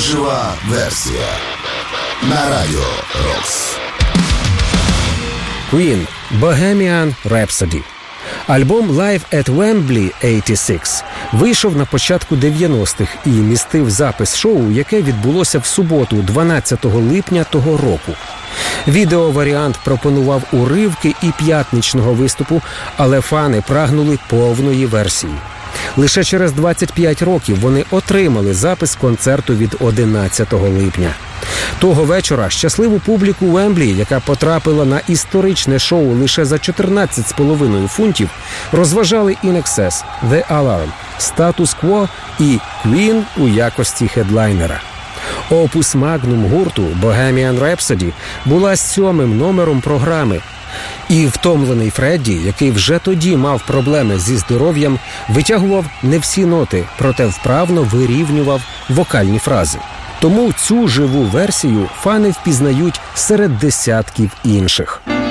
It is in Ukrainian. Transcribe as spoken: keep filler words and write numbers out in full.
Жива версія на Радіо Рокс. Queen – Bohemian Rhapsody. Альбом Live at Wembley вісімдесят шість вийшов на початку дев'яностих і містив запис шоу, яке відбулося в суботу, дванадцятого липня того року. Відеоваріант пропонував уривки і п'ятничного виступу, але фани прагнули повної версії. Лише через двадцять п'ять років вони отримали запис концерту від одинадцятого липня. Того вечора щасливу публіку Уемблі, яка потрапила на історичне шоу лише за чотирнадцять з половиною фунтів, розважали In Excess, The Alarm, Status Quo і Queen у якості хедлайнера. Опус магнум гурту Bohemian Rhapsody була сьомим номером програми. І втомлений Фредді, який вже тоді мав проблеми зі здоров'ям, витягував не всі ноти, проте вправно вирівнював вокальні фрази. Тому цю живу версію фани впізнають серед десятків інших.